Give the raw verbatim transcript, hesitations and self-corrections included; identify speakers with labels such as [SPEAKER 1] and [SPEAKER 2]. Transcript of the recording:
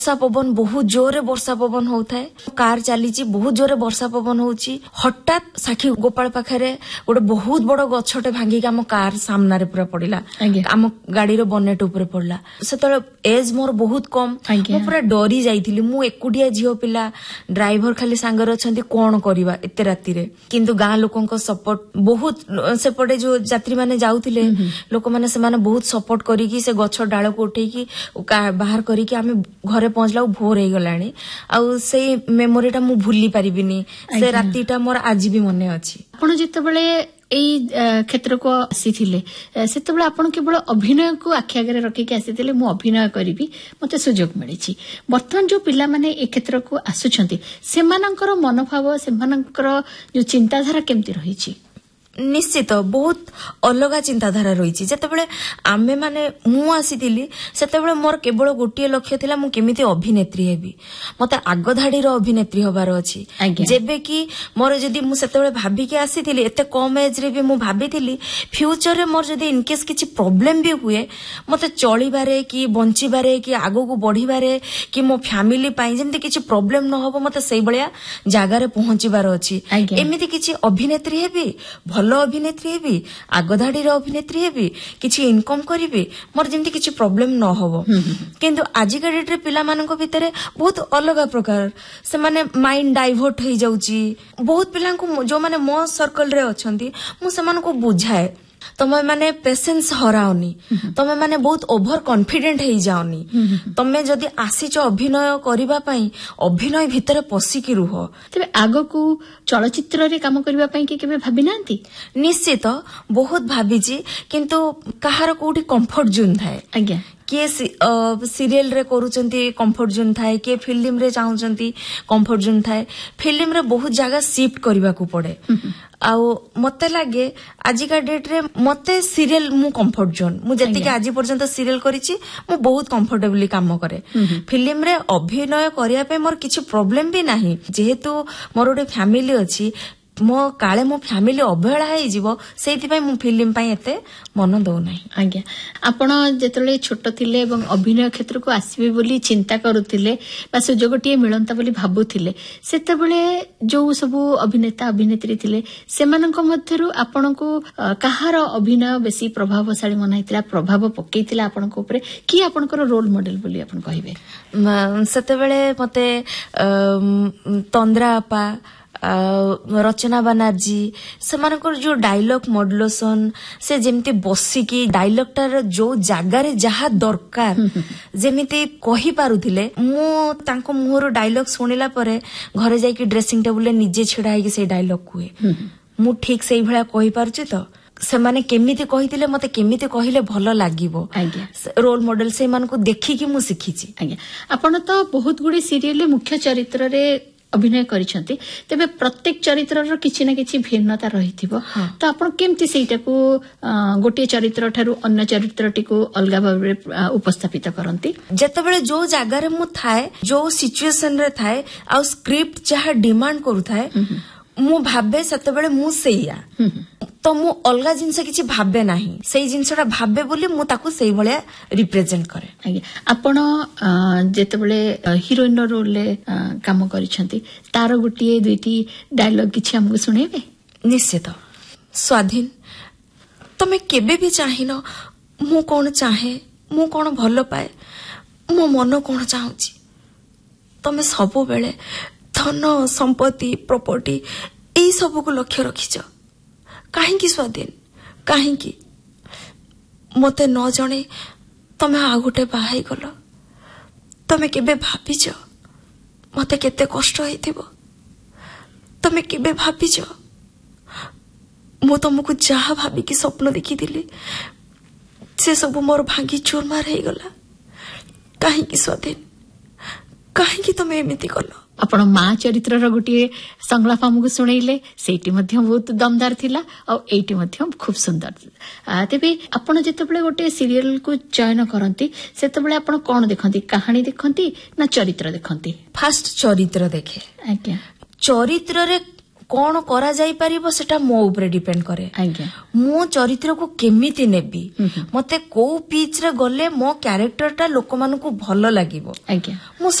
[SPEAKER 1] वर्षा पवन बहुत जोरे वर्षा पवन होता है कार चली बहुत जोरे वर्षा पवन होची हठात साखी गोपाल पाखरे गोटे बहुत बड़ गछटे भांगिक आम कार सामने पूरा पड़िला आम गाड़ी रो बनेट ऊपर पड़ला से एज मोर बहुत कम मु पूरा डरी जाइथिली मु एकुटिया झियो पिला ड्राइवर खाली सांगर अछंती कोन करबा एते राती रे किंतु गां लोकन को सपोर्ट बहुत सेपटे जो यात्री माने जाउथिले लोक माने से माने बहुत सपोर्ट करी कि से गछ डाळ को उठै कि बाहर करी कि आमे घरे पहुंचला भोर हो गलानी आउ से मेमोरीटा मु भूली परिबिनी से रातीटा मोर आज भी मने अछि
[SPEAKER 2] आपण जेतेबेले एई क्षेत्र को आसीथिले सेतेबेले आपण केवल अभिनय को आखि आगे रखी के आसीथिले मु अभिनय करिवि मते सुजोग मिलिछि वर्तमान जो पिला माने ए क्षेत्र को आसुछंती सेमानकर मनोभाव सेमानकर जो चिंताधारा केमती रहिछि
[SPEAKER 1] निश्चित बहुत अलग चिंताधारा रही जितेबाला आमे माने मु आसीथिली सेतेबेले मोर केवल गोटे लक्ष्य थिला मु केमिति अभिनेत्री हेबी मते आग धाड़ी रो अभिनेत्री होबार अछि जेबे कि मोर जदी मु सेतेबेले भाबी के आसीथिली एते कम एज रे भी मु भाबीथिली फ्यूचर रे मोर जदी इन केस किछि प्रॉब्लम भी हुए मते चळीबारे कि बंचीबारे कि आगो को बढ़ीबारे कि मो फैमिली पई जेमति किछि प्रॉब्लम न होबो मते सेई बलिया जागा रे पहुंचीबार अछि एमिति किछि अभिनेत्री हेबी भलो अभिनेत्री हेबी आगधाड़ी अभिनेत्री हेबी किछि इनकम करिबी मोर जेमति किछि प्रॉब्लम न होबो किंतु आजिका डेट रे पिला मानक भितरे बहुत अलग प्रकार से माने माइंड डाइवर्ट हो जाउची बहुत पिला को जो माने मो सर्कल रे अछंती मु समान को बुझाए तमे माने पेशेंस हराओनी तमे माने बहुत ओवर कॉन्फिडेंट हे जाओनी तमे जदी आसीच अभिनय करिबा पई अभिनय भितरे पसी की रुह
[SPEAKER 2] तबे आगो को चलचित्र रे काम करिबा पई के केबे भाबी नांती
[SPEAKER 1] निश्चित बहुत भाबीची किंतु कहार कोठी कंफर्ट जोन थाए
[SPEAKER 2] आज्ञा
[SPEAKER 1] किए सीरियल रे करूचंती कंफर्ट जोन थाए किए फिल्म रे चाहूचंती कंफर्ट जोन थाए फिल्म रे बहुत जगह शिफ्ट करबा को पड़े आउ मते लागे आजिका डेट रे मते सीरियल मु कंफर्ट जोन मु जति के आज पर्यंत सीरियल करिछि मु बहुत कंफर्टेबली काम करे फिल्म रे अभिनय करिया पे मोर किछि प्रॉब्लम भी नाही जेहेतु मोर ओटे फैमिली अछि मो काले मो फैमिली अवहेला हे जीवो सेति पय मु फिल्म पय एते मन दउ नाही
[SPEAKER 2] आज्ञा आपण जेतले छोट थिले एवं अभिनय क्षेत्र को आसीबे बोली चिंता करूथिले बा सुजोगटिए मिलंता बोली भाबुथिले सेतेबेले जो सब अभिनेता अभिनेत्री थिले सेमानक मध्यरु आपनको कहार अभिनय बेसी प्रभावशाली मनाइतिला प्रभाव पकेइतिला आपनको ऊपर की आपनकर रोल मॉडल बोली आपन कहिबे
[SPEAKER 1] सेतेबेले मते तंद्रा आपा रचना बनर्जी से जो डायलॉग मॉड्युलेशन से जेमती बसिकी डायलॉग टार जो जगार जहा दरकार जेमिति कहि पारुथिले मु तांको मुहर डायलॉग सुनिला परे घरे जाई ड्रेसिंग टेबल ले निजे छिडा ही से डायलॉग कुए मु ठीक सेही भला कहि पारुछि तो से माने केमिति कहितिले मते केमिति कहिले भलो लागिवो रोल मॉडल से मान को देखि कि मु सिखिछि
[SPEAKER 2] आज्ञा आपण तो बहुत गुडी सीरियल मुख्य चरित्र रे अभिनय करिसंती तबे प्रत्येक चरित्र रो किछि ना किछि भिन्नता रहिथिबो तो आपण केमति सेटा को गोटे चरित्र थारु अन्य चरित्रटी को अलगा भाबरे उपस्थापित करंती
[SPEAKER 1] जेतेबेले जो जागा रे मु थाए जो सिचुएशन रे थाए आ स्क्रिप्ट जहा डिमांड करू थाए मु भाबे सेतेबेले मु सेया तो मु अलगा जिनस किछि भाबे नाही सेही जिनसटा भाबे बोली मु ताकू सेही भलिया रिप्रेजेंट करे
[SPEAKER 2] आज्ञा आपण जेतेबेले हीरोइन रोल ले काम करिसंती तार गुटिए दुईटी डायलॉग किछि हमको सुनेबे
[SPEAKER 1] निश्चित स्वाधीन तमे केबे भी चाहिनो मु कोन चाहे मु कोन भलो पाए मो मन कोन चाहूची तमे सब बेले धन संपत्ति प्रॉपर्टी एई सब को लक्ष्य रखिछ काहेकि स्वाधीन काहेकि मते न जणे तमे आ गोटे बाहाई गल तमे केबे भाबिछ मते केते कष्ट हेतिबो तमे केबे भाबिछ मु तुमको जहा भाबी कि स्वप्न देखी दिली से सब मोर भांगी चूरमार हे गला काहेकि स्वाधीन काहेकि तमे एमिति कलो
[SPEAKER 2] आपण माँ चरित्र रो गोटे संलाप हमको सुनैले सेठी मध्य बहुत दमदार थिला और एठी मध्य खूब सुंदर तेबे आपण जेतेबेले गोटे सीरियल को चयन करंती सेतेबेले आपण कोन देखंती कहानी देखंती ना चरित्र देखंती
[SPEAKER 1] फास्ट चरित्र देखे
[SPEAKER 2] आज्ञा
[SPEAKER 1] चरित्र रे କଣ କରାଯାଇ ପାରିବ ସେଟା ମୋ ଉପରେ ଡିପେଣ୍ଡ କରେ।
[SPEAKER 2] ଆଜ୍ଞା
[SPEAKER 1] ମୁଁ ଚରିତ୍ରକୁ କେମିତି ନେବି, ମତେ କୋଉ ପିଚ୍ ରେ ଗଲେ ମୋ କ୍ୟାରେକ୍ଟରଟା ଲୋକମାନଙ୍କୁ ଭଲ ଲାଗିବ,
[SPEAKER 2] ଆଜ୍ଞା
[SPEAKER 1] ମୁଁ